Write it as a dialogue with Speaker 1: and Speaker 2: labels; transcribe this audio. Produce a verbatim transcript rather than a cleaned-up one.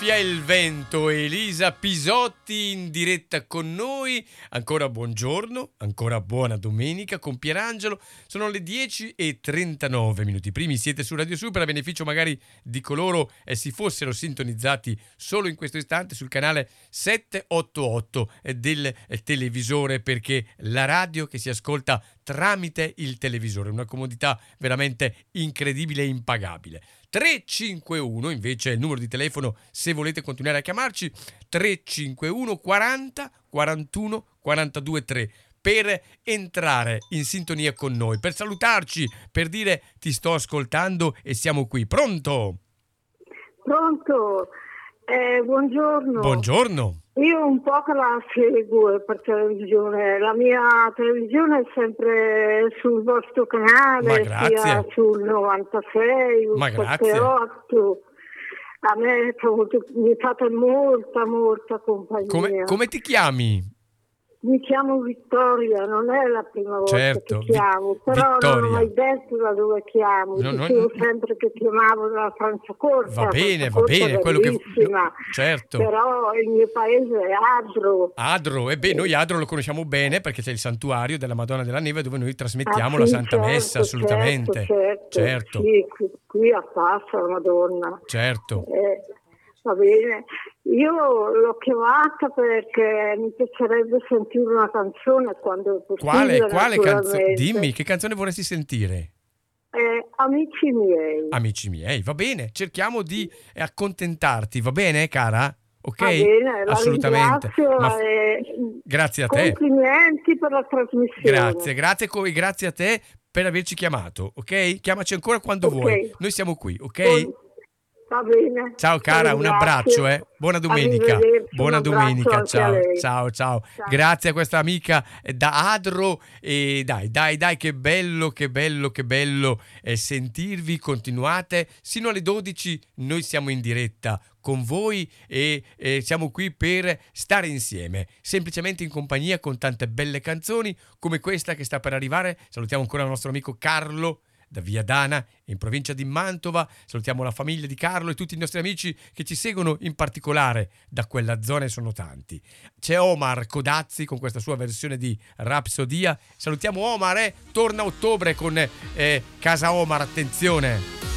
Speaker 1: soffia il vento, Elisa Pisotti in diretta con noi. Ancora buongiorno, ancora buona domenica con Pierangelo. Sono le dieci e trentanove minuti primi, siete su Radio Super a beneficio magari di coloro eh, si fossero sintonizzati solo in questo istante sul canale settecentottantotto del eh, televisore, perché la radio che si ascolta tramite il televisore, una comodità veramente incredibile e impagabile. tre cinque uno invece è il numero di telefono se volete continuare a chiamarci, tre cinque uno quaranta quarantuno quarantadue tre, per entrare in sintonia con noi, per salutarci, per dire ti sto ascoltando e siamo qui. Pronto?
Speaker 2: Pronto? Eh, buongiorno.
Speaker 1: Buongiorno.
Speaker 2: Io un po' che la seguo per televisione, la mia televisione è sempre sul vostro canale, sia sul novantasei,
Speaker 1: Ma
Speaker 2: sul settantaotto. A me mi fate molta, molta compagnia.
Speaker 1: Come, come ti chiami?
Speaker 2: Mi chiamo Vittoria, non è la prima volta
Speaker 1: certo,
Speaker 2: che chiamo,
Speaker 1: vi-
Speaker 2: però
Speaker 1: Vittoria.
Speaker 2: non ho mai detto da dove chiamo,
Speaker 1: No, no,
Speaker 2: dicevo
Speaker 1: no.
Speaker 2: sempre che chiamavo dalla Franciacorta.
Speaker 1: Va bene, va
Speaker 2: Franciacorta
Speaker 1: bene, quello che
Speaker 2: bellissima,
Speaker 1: no, certo.
Speaker 2: però il mio paese è Adro.
Speaker 1: Adro, e beh, noi Adro lo conosciamo bene perché c'è il santuario della Madonna della Neve dove noi trasmettiamo
Speaker 2: Ah,
Speaker 1: la
Speaker 2: sì,
Speaker 1: Santa
Speaker 2: certo,
Speaker 1: Messa, assolutamente.
Speaker 2: Certo, certo,
Speaker 1: certo.
Speaker 2: Sì, qui, qui a Passa la Madonna.
Speaker 1: Certo.
Speaker 2: Eh, va bene. Io l'ho chiamata perché mi piacerebbe sentire una canzone quando è possibile.
Speaker 1: Quale, quale canzone?
Speaker 2: naturalmente.
Speaker 1: Dimmi, che canzone vorresti sentire?
Speaker 2: Eh, amici miei.
Speaker 1: Amici miei, va bene, cerchiamo di accontentarti, va bene, cara? Ok?
Speaker 2: Va bene, la
Speaker 1: assolutamente.
Speaker 2: ringrazio,
Speaker 1: Ma f-
Speaker 2: e
Speaker 1: grazie a te.
Speaker 2: complimenti per la trasmissione.
Speaker 1: Grazie, grazie, co- grazie a te per averci chiamato, ok? Chiamaci ancora quando
Speaker 2: Ok.
Speaker 1: vuoi. Noi siamo qui, ok?
Speaker 2: Buon- Va bene.
Speaker 1: Ciao cara,
Speaker 2: La
Speaker 1: un
Speaker 2: ringrazio.
Speaker 1: abbraccio, eh. Buona domenica.
Speaker 2: Arrivederci,
Speaker 1: Buona
Speaker 2: un abbraccio
Speaker 1: domenica,
Speaker 2: anche a
Speaker 1: ciao.
Speaker 2: lei.
Speaker 1: Ciao, ciao.
Speaker 2: Ciao.
Speaker 1: Grazie a questa amica eh, da Adro e dai, dai, dai, che bello, che bello, che bello eh, sentirvi. Continuate sino alle dodici, noi siamo in diretta con voi e eh, siamo qui per stare insieme, semplicemente in compagnia con tante belle canzoni come questa che sta per arrivare. Salutiamo ancora il nostro amico Carlo da Via Dana, in provincia di Mantova. Salutiamo la famiglia di Carlo e tutti i nostri amici che ci seguono in particolare da quella zona, e sono tanti. C'è Omar Codazzi con questa sua versione di Rapsodia. Salutiamo Omar, eh? Torna a ottobre con eh, Casa Omar, attenzione!